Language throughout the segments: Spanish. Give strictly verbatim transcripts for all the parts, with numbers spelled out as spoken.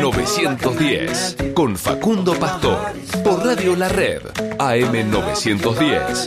novecientos diez con Facundo Pastor por Radio La Red A M novecientos diez.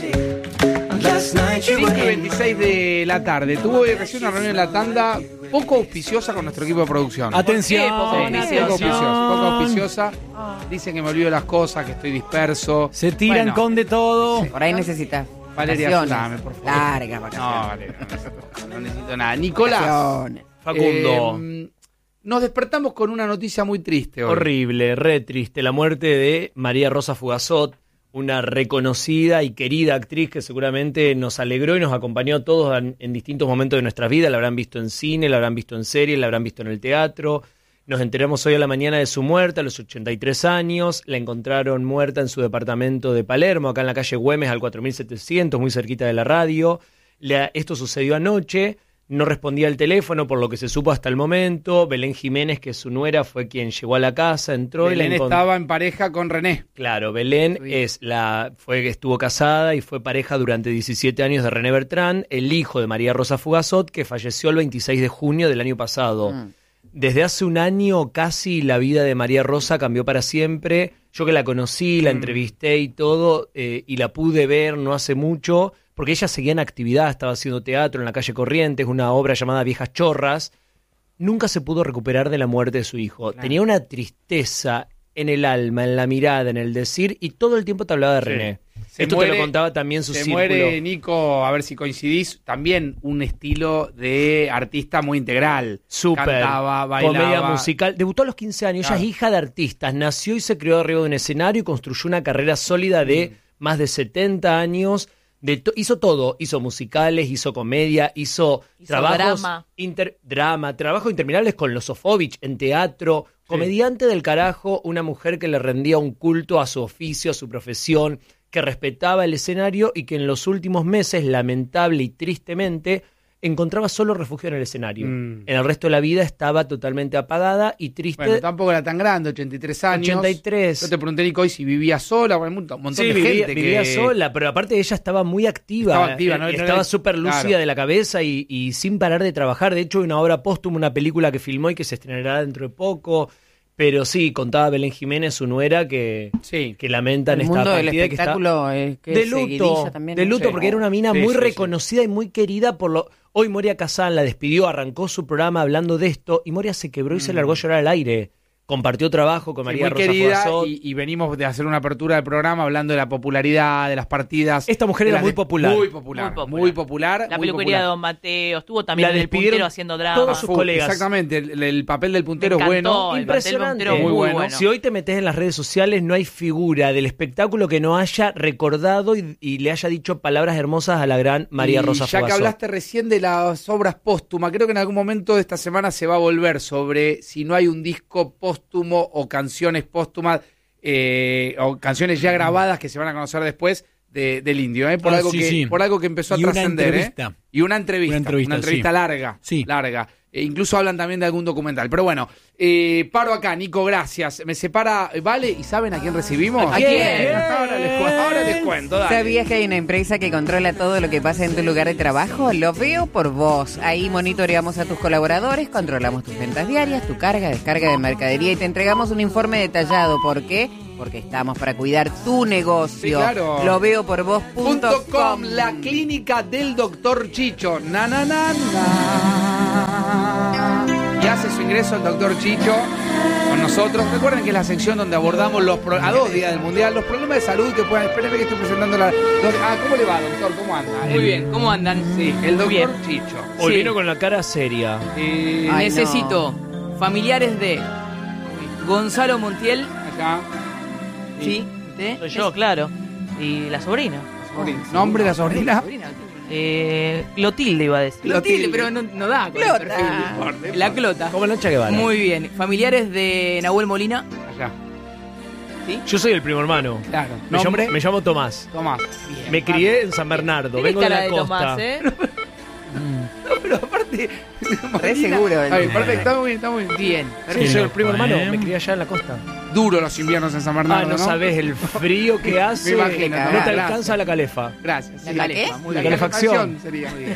cinco y veintiséis de la tarde. Tuve recién una reunión en la tanda poco auspiciosa con nuestro equipo de producción. Atención, Sí, poco, atención. poco auspiciosa, poco auspiciosa. Dicen que me olvido las cosas, que estoy disperso. Se tiran Bueno, con de todo. Sí. Por ahí necesitas Valeria, vacaciones. ayúdame, por favor. Largas No, vacaciones. Valeria, no necesito, no necesito nada. Nicolás, Vacaciones. Facundo. eh, nos despertamos con una noticia muy triste hoy. Horrible, re triste. La muerte de María Rosa Fugazot, una reconocida y querida actriz que seguramente nos alegró y nos acompañó a todos en, en distintos momentos de nuestras vidas. La habrán visto en cine, la habrán visto en series, la habrán visto en el teatro. Nos enteramos hoy a la mañana de su muerte a los ochenta y tres años. La encontraron muerta en su departamento de Palermo, acá en la calle Güemes, al cuatro mil setecientos, muy cerquita de la radio. Le, esto sucedió anoche. No respondía al teléfono, por lo que se supo hasta el momento. Belén Jiménez, que es su nuera, fue quien llegó a la casa, entró Belén y la encont- estaba en pareja con René. Claro, Belén Sí. es la fue que estuvo casada y fue pareja durante diecisiete años de René Bertrán, el hijo de María Rosa Fugazot, que falleció el veintiséis de junio del año pasado. Mm. Desde hace un año casi la vida de María Rosa cambió para siempre. Yo que la conocí, la Mm. entrevisté y todo, eh, y la pude ver no hace mucho, porque ella seguía en actividad, estaba haciendo teatro en la calle Corrientes, una obra llamada Viejas Chorras. Nunca se pudo recuperar de la muerte de su hijo. Claro. Tenía una tristeza en el alma, en la mirada, en el decir, y todo el tiempo te hablaba de Sí. René. Se Esto muere- te lo contaba también su Se círculo. muere Nico, a ver si coincidís, también un estilo de artista muy integral. Súper. Cantaba, bailaba. Comedia musical. Debutó a los quince años. Claro. Ella es hija de artistas. Nació y se crió arriba de un escenario y construyó una carrera sólida de Mm. más de setenta años. De to- hizo todo. Hizo musicales, hizo comedia, hizo, Hizo trabajos. drama. Inter, drama, trabajos interminables con los Sofovich en teatro. Comediante del carajo, una mujer que le rendía un culto a su oficio, a su profesión, que respetaba el escenario y que en los últimos meses, lamentable y tristemente, encontraba solo refugio en el escenario. Mm. En el resto de la vida estaba totalmente apagada y triste. Bueno, tampoco era tan grande, ochenta y tres años. ochenta y tres. Yo te pregunté, Nico, hoy si vivía sola, bueno, un montón, un montón Sí, de vivía, gente vivía que... sola, pero aparte ella estaba muy activa. Estaba activa, ¿no? Eh, No Estaba era- súper lúcida claro. de la cabeza y, y sin parar de trabajar. De hecho, hay una obra póstuma, una película que filmó y que se estrenará dentro de poco. Pero sí, contaba Belén Jiménez, su nuera, que, Sí. que lamentan El esta mundo del partida y que está espectáculo es que de es luto, seguidilla también, de ¿no? luto Sí. porque era una mina Sí, muy sí, sí. reconocida y muy querida por lo... Hoy Moria Kazan la despidió, arrancó su programa hablando de esto y Moria se quebró y se largó a llorar al aire. Compartió trabajo con Sí, María muy Rosa querida Fugazot. y, y venimos de hacer una apertura del programa hablando de la popularidad, de las partidas. Esta mujer de era las muy de- popular. Muy popular. Muy popular. Muy popular. La muy peluquería popular. de Don Mateo, estuvo también La en el despidieron puntero haciendo drama. todos sus Fu- colegas. Exactamente, el, el papel del puntero Me es encantó, bueno. el papel del Impresionante. puntero Muy muy bueno. bueno. Si hoy te metes en las redes sociales, no hay figura del espectáculo que no haya recordado y, y le haya dicho palabras hermosas a la gran María Y Rosa ya que Fugazot. hablaste recién de las obras póstumas, creo que en algún momento de esta semana se va a volver sobre si no hay un disco póstumo o canciones póstumas eh, o canciones ya grabadas que se van a conocer después de- del Indio, ¿eh? por, Ah, algo sí, que, sí. por algo que empezó a Y una trascender. ¿eh? entrevista. Y una entrevista. Una entrevista, una entrevista sí. larga. Sí. larga. E incluso hablan también de algún documental. Pero bueno, eh, paro acá, Nico, gracias. Me separa, ¿vale? ¿Y saben a quién recibimos? ¿A quién? Ahora les, cu- ahora les cuento, dale. ¿Sabías que hay una empresa que controla todo lo que pasa en tu lugar de trabajo? Lo veo por vos. Ahí monitoreamos a tus colaboradores, controlamos tus ventas diarias, tu carga, descarga de mercadería y te entregamos un informe detallado. ¿Por qué? Porque estamos para cuidar tu negocio. Sí, claro. Lo veo por vos punto Punto com, com. la clínica del doctor Chicho. Na, na, na, na. Y hace su ingreso el doctor Chicho con nosotros. Recuerden que es la sección donde abordamos los pro- a dos días del mundial los problemas de salud que puedan. Espérenme que estoy presentando la. Ah, ¿cómo le va, doctor? ¿Cómo anda? Muy El- bien, ¿cómo andan? Sí, el doctor bien. Chicho. Hoy Sí. vino con la cara seria. Eh, Ay, Necesito familiares de Gonzalo Montiel, acá. ¿sí? ¿Usted? Soy yo, claro. Y la sobrina. Sobrina. ¿Nombre de la sobrina? Eh, Clotilde iba a decir. Clotilde. pero no, no da con el Clota. perfil. La Clota. Como Lancha Guevara. Muy bien. Familiares de Nahuel Molina. Allá. ¿Sí? Yo soy el primo hermano. Claro. Me llamo, ¿Nombre? me llamo Tomás. Tomás. Me crié en San Bernardo. Vengo de la de costa. Tomás, ¿eh? No, pero aparte. Re seguro. Ay, aparte, está muy bien, está muy bien. Bien. Sí, soy el primo loco, hermano. ¿eh? Me crié allá en la costa. Duro los inviernos en San Ah, Bernardo, no ¿no? sabes el frío que hace. Me imagino, no no, te gracias. alcanza la calefa. Gracias. ¿La sí. la qué? Muy La bien. calefacción. Sería.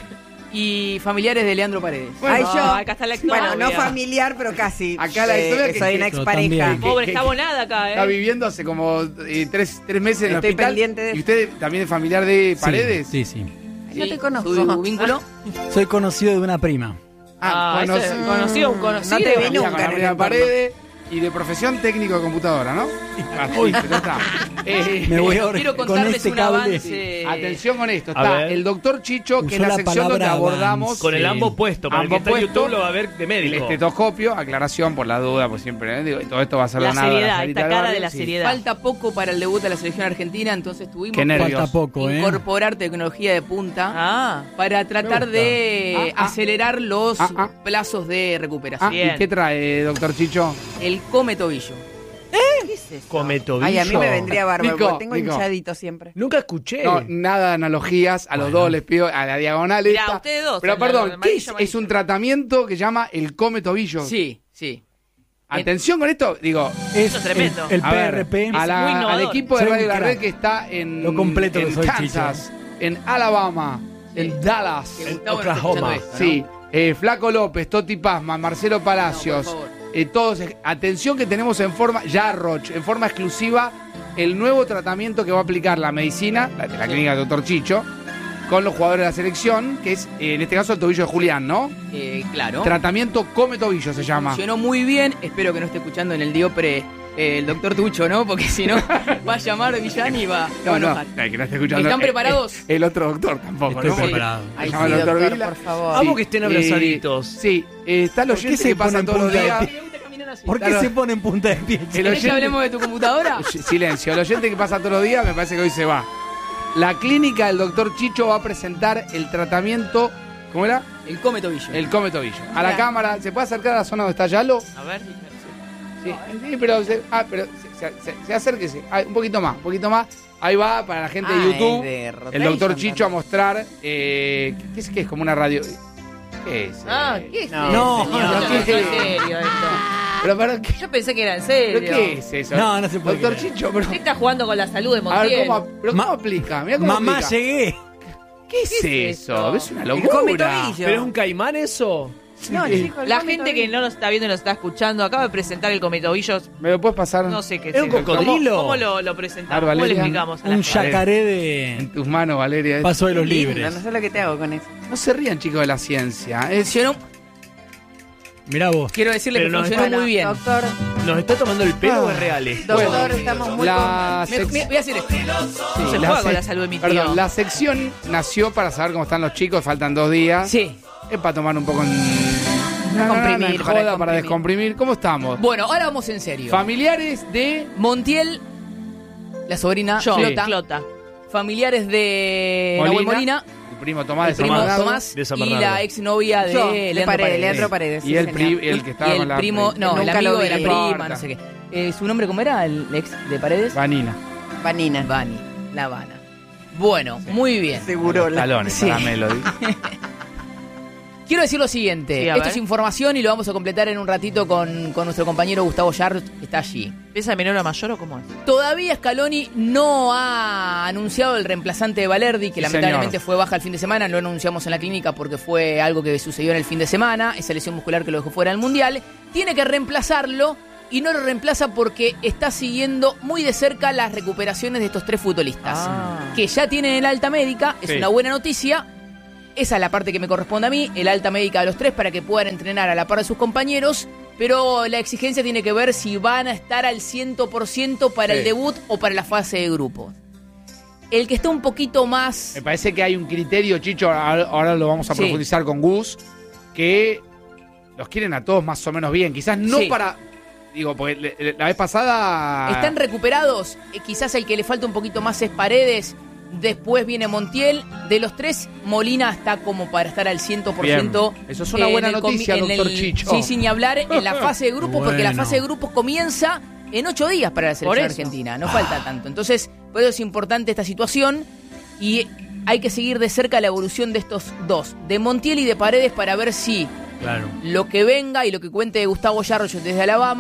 y familiares de Leandro Paredes. Bueno, Ay, yo. acá está la Bueno, historia. no familiar, pero casi. Acá la Eh, historia que que- soy que- una Pero expareja. también. Pobre, que- está abonada acá, Está ¿eh? viviendo hace como eh, tres, tres meses en el Estoy hospital. pendiente de- ¿Y usted también es familiar de Sí, Paredes? Sí, sí. No te conozco. ¿Su vínculo? Soy conocido de una prima. Ah, bueno, ese es conocido, un conocido. No te vi amiga nunca con en la el prima entorno. Paredes y de profesión técnico de computadora, ¿no? Ah, sí, pero está. Eh, Me voy a Quiero con contarles este un cable. avance. Atención con esto, A está ver. el doctor Chicho, que es Usó la la sección donde palabra abordamos avance. Con el Sí. ambo puesto, para el que Ambo está en puesto, YouTube lo va a ver de el médico. estetoscopio, aclaración por la duda, pues siempre, ¿eh? Digo, todo esto va a ser La donado a seriedad, salita esta del cara barrio, de la sí. seriedad. Falta poco para el debut de la selección argentina, entonces tuvimos Qué que nervios. Falta poco, ¿eh? incorporar tecnología de punta Ah, para tratar de Ah, ah. acelerar los Ah, ah. plazos de recuperación. Ah, Bien. ¿y qué trae, doctor Chicho? El come tobillo. ¿Qué es eso? Come tobillo. Ay, a mí me vendría bárbaro, Nico, porque tengo Nico. hinchadito siempre. Nunca escuché. No, nada de analogías, a los dos les pido a la diagonal Mirá, esta. ustedes dos, Pero la- la perdón, ¿qué amarilla, es? amarilla. Es un tratamiento que llama el come tobillo. Sí, sí. Atención con esto, digo, Es Eso es tremendo. El, el a P ver, R P. a la- muy al innovador. equipo de Soy Radio un La crack. Red que está en, Lo completo que en soy, Kansas, en Alabama, en Dallas, Que En Gustavo no está Oklahoma. escuchando esto, ¿no? sí, eh, Flaco López, Toti Pazman, Marcelo No, Palacios, por favor. eh, todos, eh, atención que tenemos en forma, ya Roch, en forma exclusiva, el nuevo tratamiento que va a aplicar la medicina, la, de la clínica del doctor Chicho, con los jugadores de la selección, que es, eh, en este caso, el tobillo de Julián, ¿no? Eh, claro. Tratamiento come tobillo se llama. Funcionó muy bien. Espero que no esté escuchando en el Diopre eh, el doctor Tucho, ¿no? Porque si no, va a llamar Villani y va, va a No, no, enojar. eh, que no esté escuchando. ¿Están Eh, preparados? eh, El otro doctor tampoco, Estoy ¿no? Porque preparado. se Ay, llama sí, el doctor doctor, Vila. por favor. Amo que estén abrazaditos. Eh, sí, eh, está el ¿Por qué oyente se que pasa ponen todos los punta de días. pie? ¿Por qué Claro. se pone en punta de pie? El ¿Querés que oyente- hablemos de tu computadora? Silencio, el oyente que pasa todos los días me parece que hoy se va. La clínica del doctor Chicho va a presentar el tratamiento, ¿cómo era? El come tobillo. El come tobillo. A la Bien. cámara, ¿se puede acercar a la zona donde está Yalo? a ver. Sí, sí, pero, se, ah, pero se, se, se- se acérquese. Ah, un poquito más, un poquito más. Ahí va para la gente de Ah, YouTube. es de El rotation doctor Chicho a también. mostrar. Eh, ¿qué, es, ¿Qué es como una radio? ¿Qué es? Ah, Eh, ¿qué es No, eso, no, señor? no, No, ¿qué es en es? serio esto. Pero, pero, ¿qué, Yo pensé que era en pero serio. ¿qué es eso? No, no se puede Doctor creer. Chicho, pero. Usted está jugando con la salud de A ver, Montiel. ¿cómo, pero Ma- ¿cómo aplica? Mirá cómo Mamá, aplica. llegué. ¿Qué es, ¿Qué es eso? esto? Es una El locura. come tobillo. ¿Pero es un caimán eso? No, Sí. chicos, el La come gente que tobillo. no nos está viendo y nos está escuchando acaba de presentar el cometobillos. ¿Me lo puedes pasar No sé qué ¿Es un eso. cocodrilo? ¿Cómo, cómo lo, lo A presentamos? ver, ¿Cómo le Valeria. explicamos a la Un gente? yacaré de en tus manos, Valeria? Paso de los Lindo, Libres. no sé lo que te hago con eso. No se rían, chicos, de la ciencia. Es, Yo no- Mirá vos. quiero decirle Pero que no, funcionó está- muy bien. Doctor, ¿Nos está tomando el pelo Ah. o es real esto? doctor, Bueno, estamos muy la Me- sec- me- voy a decir esto. sí, se la juega con sec- la salud de mi tío. Perdón, la sección nació para saber cómo están los chicos, faltan dos días. Sí. Es para tomar un poco en. Para comprimir, en para joda, para descomprimir. descomprimir. ¿Cómo estamos? Bueno, ahora vamos en serio. Familiares de. Montiel, la sobrina Yo, Clota, Clota. familiares de Molina, Nahuel Molina, el primo Tomás el de San primo Bernardo, Tomás de San y Bernardo. la exnovia de, Yo, de Leandro Paredes, Paredes. Leandro Paredes. Y sí, el, señor. pri- el que estaba y con el la. primo, no, el Nunca amigo lo de la vi. prima, Importa. no sé qué. Eh, ¿Su nombre cómo era? El ex de Paredes. Vanina. Vanina. Vani, La Habana. Bueno, muy bien. Seguro. la- Talones Sí. para Melody. Quiero decir lo siguiente, Sí, a esto ver. es información y lo vamos a completar en un ratito con, con nuestro compañero Gustavo Yarros, que está allí. ¿Empieza de menor a mayor o cómo es? Todavía Scaloni no ha anunciado el reemplazante de Valerdi, que Sí, lamentablemente señor. fue baja el fin de semana, lo anunciamos en la clínica porque fue algo que sucedió en el fin de semana, esa lesión muscular que lo dejó fuera del Mundial. Tiene que reemplazarlo y no lo reemplaza porque está siguiendo muy de cerca las recuperaciones de estos tres futbolistas, Ah. que ya tienen el alta médica, es Sí. una buena noticia. Esa es la parte que me corresponde a mí, el alta médica de los tres para que puedan entrenar a la par de sus compañeros, pero la exigencia tiene que ver si van a estar al cien por ciento para Sí. el debut o para la fase de grupos. El que está un poquito más... Me parece que hay un criterio, Chicho, ahora ahora lo vamos a Sí. profundizar con Gus, que los quieren a todos más o menos bien. Quizás no Sí. para. Digo, porque le- le- la vez pasada. Están recuperados, eh, quizás el que le falta un poquito más es Paredes, después viene Montiel. De los tres, Molina está como para estar al cien por ciento. Bien. Eso es una en buena el comi- noticia, en doctor el- Chicho. Sí, sin ni hablar en la fase de grupos, porque la Bueno. fase de grupos comienza en ocho días para la Por selección eso. argentina. No falta tanto. Entonces, por eso es importante esta situación y hay que seguir de cerca la evolución de estos dos, de Montiel y de Paredes, para ver si Claro. lo que venga y lo que cuente Gustavo Yarros desde Alabama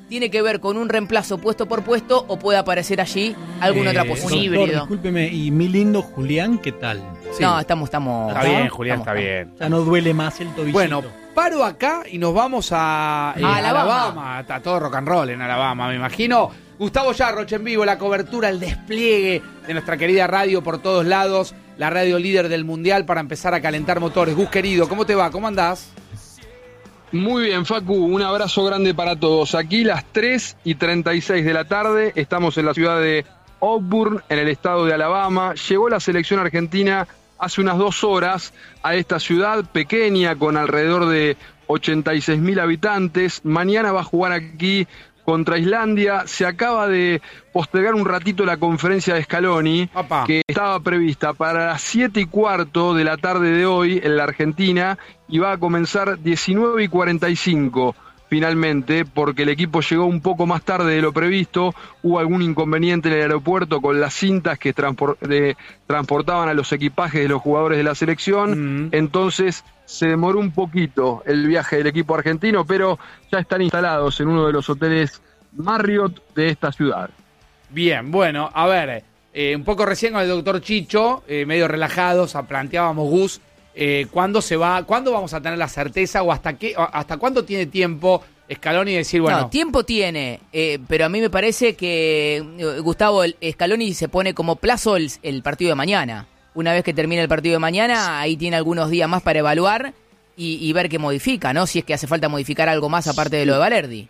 tiene que ver con un reemplazo puesto por puesto o puede aparecer allí alguna Eh, otra un posición. doctor, híbrido. discúlpeme, y mi lindo Julián, ¿qué tal? Sí. No, estamos, estamos. Está bien, estamos, Julián, está estamos. bien. Ya no duele más el tobillito. Bueno, paro acá y nos vamos a, eh, A Alabama. Alabama. Está todo rock and roll en Alabama, me imagino. Gustavo Yarroch en vivo, la cobertura, el despliegue de nuestra querida radio por todos lados, la radio líder del mundial para empezar a calentar motores. Gus querido, ¿cómo te va? ¿Cómo andás? Muy bien, Facu, un abrazo grande para todos. Aquí las tres y treinta y seis de la tarde, estamos en la ciudad de Auburn, en el estado de Alabama. Llegó la selección argentina hace unas dos horas a esta ciudad pequeña con alrededor de ochenta y seis mil habitantes. Mañana va a jugar aquí contra Islandia. Se acaba de postergar un ratito la conferencia de Scaloni, Papá. que estaba prevista para las siete y cuarto de la tarde de hoy en la Argentina y va a comenzar diecinueve y cuarenta y cinco finalmente, porque el equipo llegó un poco más tarde de lo previsto. Hubo algún inconveniente en el aeropuerto con las cintas que transpor- de, transportaban a los equipajes de los jugadores de la selección. Mm. Entonces se demoró un poquito el viaje del equipo argentino, pero ya están instalados en uno de los hoteles Marriott de esta ciudad. Bien, bueno, a ver, eh, un poco recién con el doctor Chicho, eh, medio relajados, a- planteábamos, Gus, eh, ¿cuándo se va, cuándo vamos a tener la certeza o hasta qué, o hasta cuándo tiene tiempo Scaloni decir, bueno, No, tiempo tiene, eh, pero a mí me parece que eh, Gustavo el- Scaloni se pone como plazo el, el partido de mañana. Una vez que termine el partido de mañana, ahí tiene algunos días más para evaluar y, y ver qué modifica, ¿no? Si es que hace falta modificar algo más aparte de lo de Valerdi.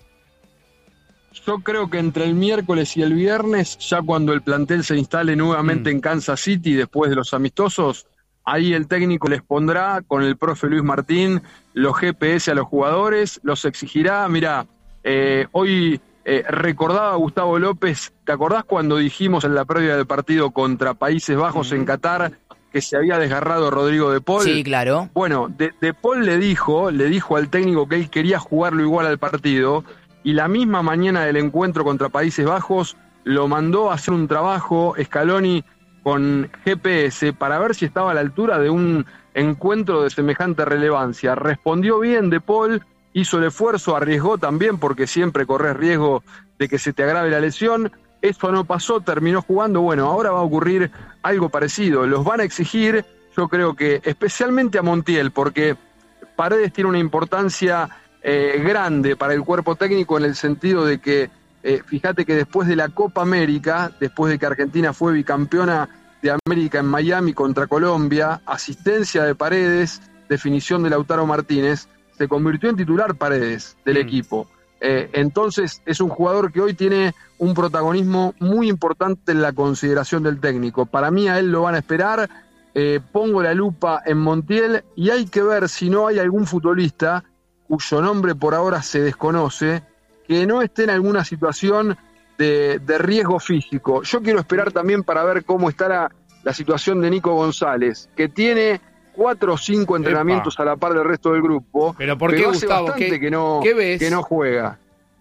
Yo creo que entre el miércoles y el viernes, ya cuando el plantel se instale nuevamente Mm. en Kansas City después de los amistosos, ahí el técnico les pondrá con el profe Luis Martín los G P S a los jugadores, los exigirá. Mirá, eh, hoy eh, recordaba Gustavo López, ¿te acordás cuando dijimos en la previa del partido contra Países Bajos en Qatar que se había desgarrado Rodrigo de Paul? Sí, claro. Bueno, De, de Paul le dijo, le dijo al técnico que él quería jugarlo igual al partido, y la misma mañana del encuentro contra Países Bajos lo mandó a hacer un trabajo Scaloni con G P S para ver si estaba a la altura de un encuentro de semejante relevancia. Respondió bien De Paul, hizo el esfuerzo, arriesgó también porque siempre corres riesgo de que se te agrave la lesión. Eso no pasó, terminó jugando. Bueno, ahora va a ocurrir algo parecido. Los van a exigir, yo creo que especialmente a Montiel, porque Paredes tiene una importancia eh, grande para el cuerpo técnico en el sentido de que, eh, fíjate que después de la Copa América, después de que Argentina fue bicampeona de América en Miami contra Colombia, asistencia de Paredes, definición de Lautaro Martínez, se convirtió en titular Paredes del Mm. equipo. Eh, entonces es un jugador que hoy tiene un protagonismo muy importante en la consideración del técnico. Para mí a él lo van a esperar. Eh, pongo la lupa en Montiel y hay que ver si no hay algún futbolista cuyo nombre por ahora se desconoce, que no esté en alguna situación de, de riesgo físico. Yo quiero esperar también para ver cómo está la, la situación de Nico González, que tiene cuatro o cinco entrenamientos Epa. a la par del resto del grupo, pero ¿por qué, hace Gustavo? bastante ¿Qué, que no, qué ves? que no juega.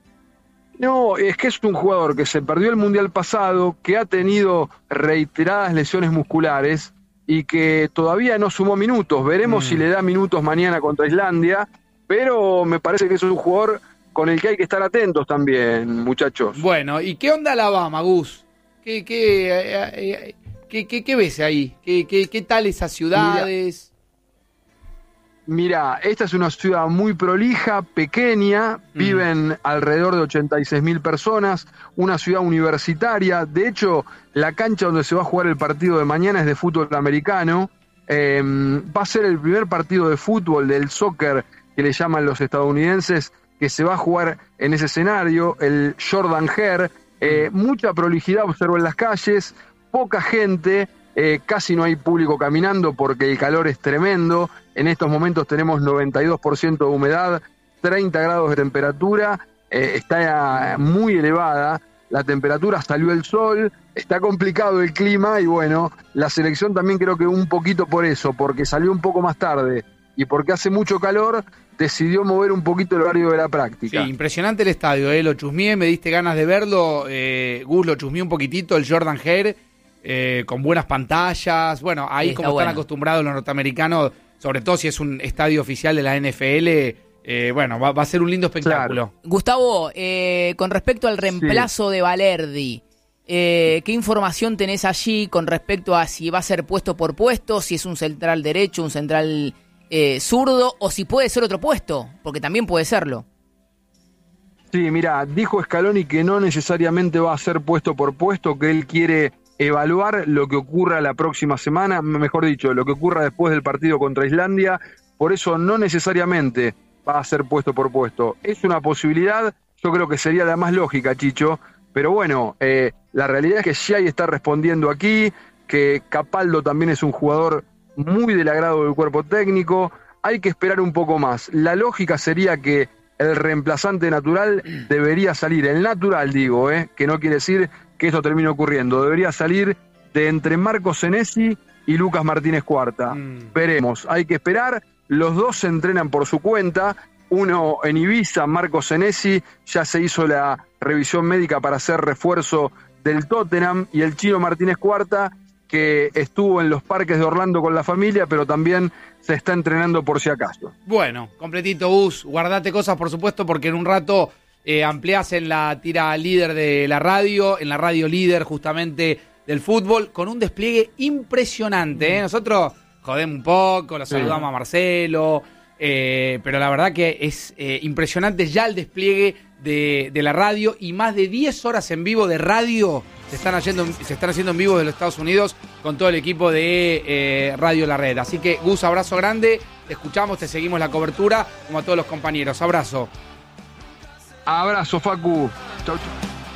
No, es que es un jugador que se perdió el Mundial pasado, que ha tenido reiteradas lesiones musculares y que todavía no sumó minutos. Veremos Mm. si le da minutos mañana contra Islandia, pero me parece que es un jugador con el que hay que estar atentos también, muchachos. Bueno, ¿y qué onda Alabama, Gus? ¿Qué, qué, eh, eh, qué, qué, qué ves ahí? ¿Qué, qué, qué tal esas ciudades? Mira, esta es una ciudad muy prolija, pequeña, Mm. viven alrededor de ochenta y seis mil personas, una ciudad universitaria. De hecho, la cancha donde se va a jugar el partido de mañana es de fútbol americano. Eh, va a ser el primer partido de fútbol, del soccer, que le llaman los estadounidenses, que se va a jugar en ese escenario, el Jordan Hare. Eh, mucha prolijidad observo en las calles, poca gente, eh, casi no hay público caminando porque el calor es tremendo. En estos momentos tenemos noventa y dos por ciento de humedad, treinta grados de temperatura, eh, está muy elevada la temperatura, salió el sol, está complicado el clima y bueno, la selección también creo que un poquito por eso, porque salió un poco más tarde y porque hace mucho calor, decidió mover un poquito el horario de la Sí, práctica. impresionante el estadio, eh, lo chusmeé, me diste ganas de verlo, eh, Gus, lo chusmeé un poquitito, el Jordan Hare, eh, con buenas pantallas, bueno, ahí Sí, está como están bueno. acostumbrados los norteamericanos, sobre todo si es un estadio oficial de la N F L, eh, bueno, va, va a ser un lindo espectáculo. Claro. Gustavo, eh, con respecto al reemplazo de Valerdi, eh, ¿qué información tenés allí con respecto a si va a ser puesto por puesto, si es un central derecho, un central eh, zurdo, o si puede ser otro puesto? Porque también puede serlo. Sí, mira, dijo Scaloni que no necesariamente va a ser puesto por puesto, que él quiere evaluar lo que ocurra la próxima semana, mejor dicho, lo que ocurra después del partido contra Islandia, por eso no necesariamente va a ser puesto por puesto. Es una posibilidad, yo creo que sería la más lógica, Chicho, pero bueno, eh, la realidad es que Schiai está respondiendo aquí, que Capaldo también es un jugador muy del agrado del cuerpo técnico, hay que esperar un poco más. La lógica sería que el reemplazante natural debería salir, el natural digo, eh, que no quiere decir que esto termine ocurriendo, debería salir de entre Marcos Senesi y Lucas Martínez Cuarta. Mm. Veremos, hay que esperar, los dos se entrenan por su cuenta, uno en Ibiza, Marcos Senesi, ya se hizo la revisión médica para hacer refuerzo del Tottenham, y el chino Martínez Cuarta, que estuvo en los parques de Orlando con la familia, pero también se está entrenando por si acaso. Bueno, completito, Gus, guardate cosas por supuesto, porque en un rato eh, ampliás en la tira líder de la radio, en la radio líder justamente del fútbol, con un despliegue impresionante, ¿eh? Nosotros jodemos un poco, lo saludamos sí. a Marcelo, eh, pero la verdad que es eh, impresionante ya el despliegue de, de la radio, y más de diez horas en vivo de radio se están haciendo, se están haciendo en vivo de los Estados Unidos con todo el equipo de eh, Radio La Red. Así que, Gus, abrazo grande, te escuchamos, te seguimos la cobertura, como a todos los compañeros. Abrazo. Abrazo, Facu. Chau, chau.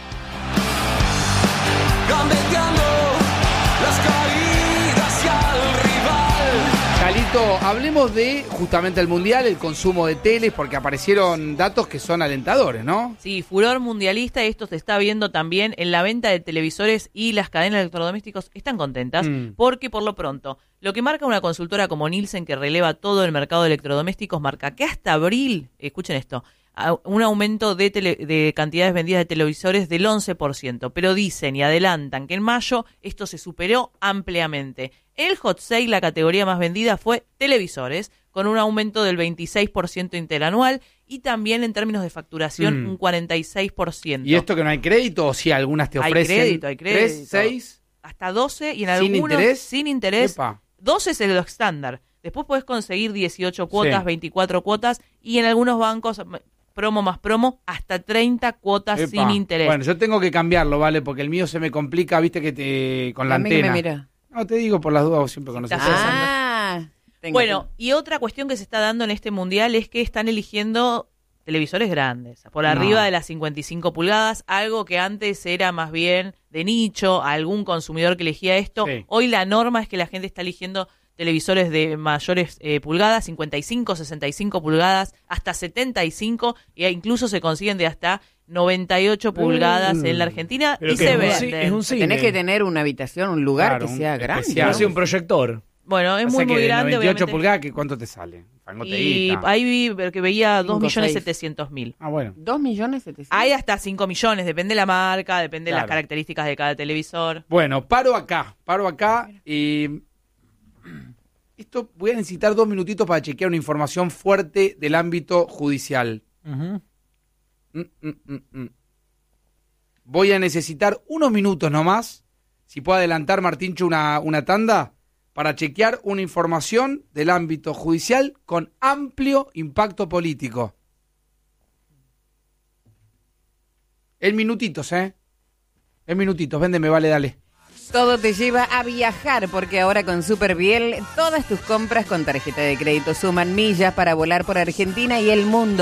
Las caídas y al rival. Calito, hablemos de justamente el Mundial, el consumo de teles, porque aparecieron datos que son alentadores, ¿no? Sí, furor mundialista, esto se está viendo también en la venta de televisores, y las cadenas de electrodomésticos están contentas, mm. porque por lo pronto, lo que marca una consultora como Nielsen, que releva todo el mercado de electrodomésticos, marca que hasta abril, escuchen esto, un aumento de, tele, de cantidades vendidas de televisores del once por ciento, pero dicen y adelantan que en mayo esto se superó ampliamente. El hot sale, la categoría más vendida, fue televisores, con un aumento del veintiséis por ciento interanual, y también en términos de facturación mm. un cuarenta y seis por ciento. ¿Y esto que no hay crédito, o si algunas te ofrecen? Hay crédito, hay crédito. ¿tres, seis? Hasta doce, y en ¿Sin algunos interés? sin interés. Epa. doce es el estándar. Después podés conseguir dieciocho cuotas, sí. veinticuatro cuotas, y en algunos bancos, promo más promo, hasta treinta cuotas Epa. sin interés. Bueno, yo tengo que cambiarlo, ¿vale? Porque el mío se me complica, viste, que te con la antena. Me mira. No, te digo por las dudas, vos siempre conoces. Ah, bueno, que... y otra cuestión que se está dando en este mundial es que están eligiendo televisores grandes, por arriba no. de las cincuenta y cinco pulgadas, algo que antes era más bien de nicho, algún consumidor que elegía esto. Sí. Hoy la norma es que la gente está eligiendo televisores de mayores eh, pulgadas, cincuenta y cinco, sesenta y cinco pulgadas, hasta setenta y cinco, e incluso se consiguen de hasta noventa y ocho pulgadas mm. en la Argentina. Pero y se venden. Es un cine. Tenés que tener una habitación, un lugar claro, que sea un grande. ¿no? Hace un proyector. Bueno, es o muy, sea muy grande. noventa y ocho pulgadas, ¿cuánto te sale? Y ahí vi que veía dos millones setecientos mil. Ah, bueno. dos millones setecientos. Hay hasta cinco millones, depende de la marca, depende claro. de las características de cada televisor. Bueno, paro acá, paro acá y... Esto voy a necesitar dos minutitos para chequear una información fuerte del ámbito judicial. Uh-huh. Mm, mm, mm, mm. Voy a necesitar unos minutos nomás, si puedo adelantar, Martíncho, una, una tanda, para chequear una información del ámbito judicial con amplio impacto político. En minutitos, ¿eh? En minutitos, véndeme, vale, dale. Todo te lleva a viajar, porque ahora con Superviel todas tus compras con tarjeta de crédito suman millas para volar por Argentina y el mundo.